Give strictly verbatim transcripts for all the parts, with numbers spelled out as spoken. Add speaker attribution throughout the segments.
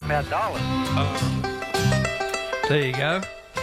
Speaker 1: about dollars.
Speaker 2: Oh. There you go.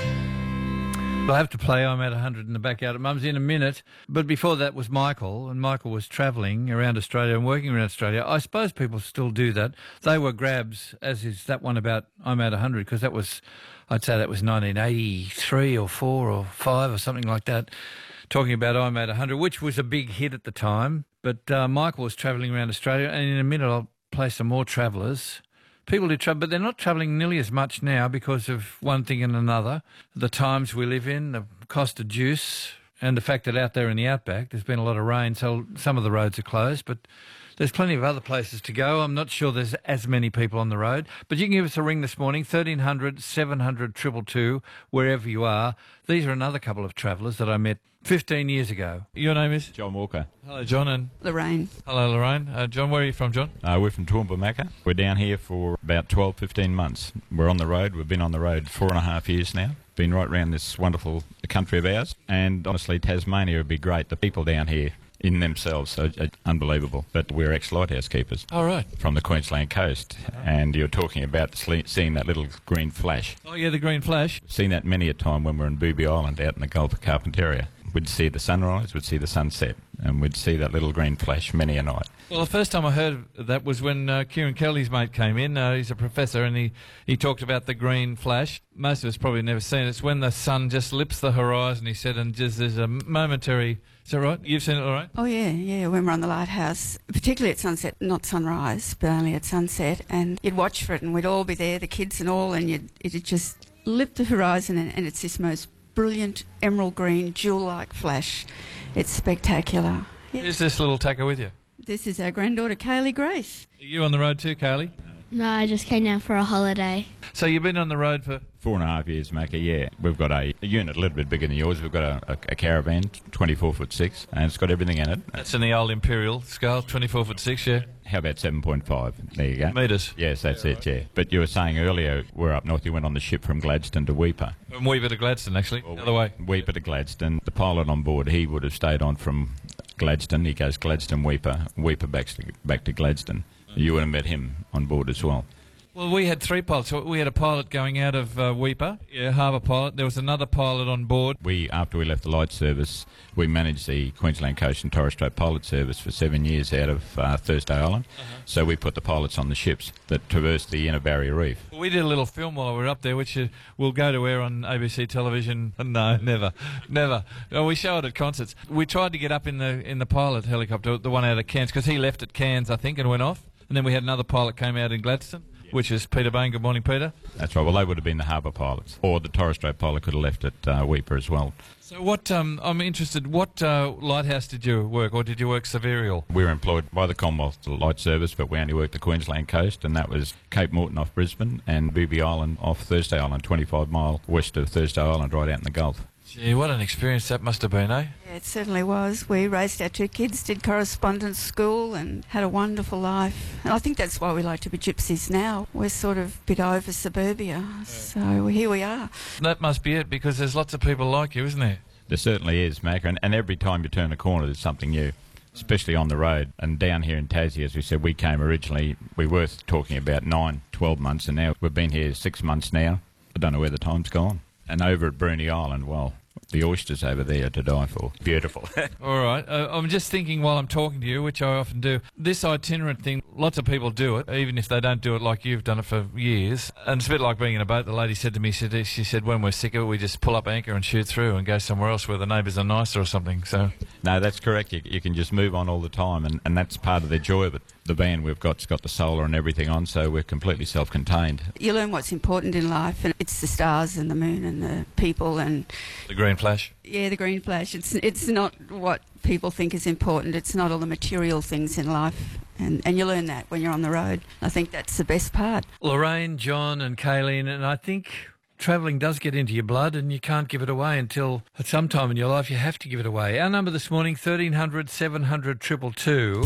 Speaker 2: I'll have to play I'm at one hundred in the backyard at Mum's in a minute. But before that was Michael, and Michael was travelling around Australia and working around Australia. I suppose people still do that. They were grabs, as is that one about I'm at one hundred, because that was, I'd say that was nineteen eighty-three or four or five or something like that, talking about I'm at one hundred, which was a big hit at the time. But uh, Michael was travelling around Australia, and in a minute I'll play some more travellers. People do travel, but they're not travelling nearly as much now because of one thing and another. The times we live in, the cost of juice, and the fact that out there in the outback there's been a lot of rain, so some of the roads are closed, but there's plenty of other places to go. I'm not sure there's as many people on the road, but you can give us a ring this morning, thirteen hundred, seven hundred, two two two, wherever you are. These are another couple of travellers that I met fifteen years ago. Your name is?
Speaker 3: John Walker.
Speaker 2: Hello, John. And
Speaker 4: Lorraine.
Speaker 2: Hello, Lorraine. Uh, John, where are you from, John?
Speaker 3: Uh, we're from Toowoomba Macca. We're down here for about twelve, fifteen months. We're on the road. We've been on the road four and a half years now. Been right around this wonderful country of ours. And honestly, Tasmania would be great. The people down here in themselves are, are unbelievable. But we're ex-lighthouse keepers.
Speaker 2: All right.
Speaker 3: From the Queensland coast. And you're talking about sle- seeing that little green flash.
Speaker 2: Oh, yeah, the green flash.
Speaker 3: Seen that many a time when we're in Booby Island out in the Gulf of Carpentaria. We'd see the sunrise, we'd see the sunset, and we'd see that little green flash many a night.
Speaker 2: Well, the first time I heard of that was when uh, Kieran Kelly's mate came in. Uh, he's a professor, and he, he talked about the green flash. Most of us probably never seen it. It's when the sun just lips the horizon, he said, and just there's a momentary... Is that right? You've seen it all right?
Speaker 4: Oh, yeah, yeah, when we're on the lighthouse, particularly at sunset, not sunrise, but only at sunset, and you'd watch for it, and we'd all be there, the kids and all, and you'd, it'd just lip the horizon, and, and it's this most brilliant emerald green, jewel-like flash. It's spectacular. Yeah.
Speaker 2: Who's this little tacker with you?
Speaker 4: This is our granddaughter, Kaylee Grace.
Speaker 2: Are you on the road too, Kaylee?
Speaker 5: No, I just came down for a holiday.
Speaker 2: So you've been on the road for...
Speaker 3: Four and a half years, Macca, yeah. We've got a, a unit a little bit bigger than yours. We've got a, a, a caravan, twenty-four foot six, and it's got everything in it.
Speaker 2: That's in the old imperial scale, twenty-four foot six, yeah?
Speaker 3: How about seven point five? There you go.
Speaker 2: Metres?
Speaker 3: Yes, that's yeah, it, right. yeah. But you were saying earlier, we're up north, you went on the ship from Gladstone to Weipa.
Speaker 2: From Weipa to Gladstone, actually, well, the other way.
Speaker 3: Weipa to Gladstone. The pilot on board, he would have stayed on from Gladstone. He goes Gladstone, Weipa, Weipa back to, back to Gladstone. You would have met him on board as well.
Speaker 2: Well, we had three pilots. We had a pilot going out of uh, Weipa, yeah, harbour pilot. There was another pilot on board.
Speaker 3: We, after we left the light service, we managed the Queensland Coast and Torres Strait Pilot Service for seven years out of uh, Thursday Island. Uh-huh. So we put the pilots on the ships that traversed the inner barrier reef.
Speaker 2: Well, we did a little film while we were up there, which uh, will go to air on A B C television. No, never, never. Well, we show it at concerts. We tried to get up in the in the pilot helicopter, the one out of Cairns, because he left at Cairns, I think, and went off. And then we had another pilot came out in Gladstone. Which is Peter Bain. Good morning, Peter.
Speaker 3: That's right. Well, they would have been the harbour pilots. Or the Torres Strait pilot could have left at uh, Weipa as well.
Speaker 2: So what, um, I'm interested, what uh, lighthouse did you work, or did you work Severial?
Speaker 3: We were employed by the Commonwealth Light Service, but we only worked the Queensland coast, and that was Cape Morton off Brisbane and Booby Island off Thursday Island, twenty-five mile west of Thursday Island, right out in the Gulf.
Speaker 2: Gee, what an experience that must have been, eh?
Speaker 4: Yeah, it certainly was. We raised our two kids, did correspondence school and had a wonderful life. And I think that's why we like to be gypsies now. We're sort of a bit over suburbia, yeah. So here we are.
Speaker 2: That must be it, because there's lots of people like you, isn't there?
Speaker 3: There certainly is, Mac, and, and every time you turn a corner there's something new, especially on the road. And down here in Tassie, as we said, we came originally, we were talking about nine, twelve months, and now we've been here six months now. I don't know where the time's gone. And over at Bruny Island, well, the oysters over there to die for. Beautiful.
Speaker 2: All right. Uh, I'm just thinking while I'm talking to you, which I often do, this itinerant thing, lots of people do it, even if they don't do it like you've done it for years. And it's a bit like being in a boat. The lady said to me, she said, she said when we're sick of it, we just pull up anchor and shoot through and go somewhere else where the neighbours are nicer or something. So
Speaker 3: no, that's correct. You, you can just move on all the time, and, and that's part of the joy of it. The van we've got's got the solar and everything on, so we're completely self-contained.
Speaker 4: You learn what's important in life, and it's the stars and the moon and the people and...
Speaker 2: The green flash?
Speaker 4: Yeah, the green flash. It's it's not what people think is important. It's not all the material things in life. And, and you learn that when you're on the road. I think that's the best part.
Speaker 2: Lorraine, John and Kayleen, and I think travelling does get into your blood and you can't give it away until at some time in your life you have to give it away. Our number this morning, thirteen hundred, seven hundred, two two two.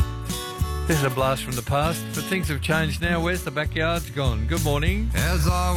Speaker 2: This is a blast from the past, but things have changed now. Where's the backyard's gone? Good morning.
Speaker 6: As I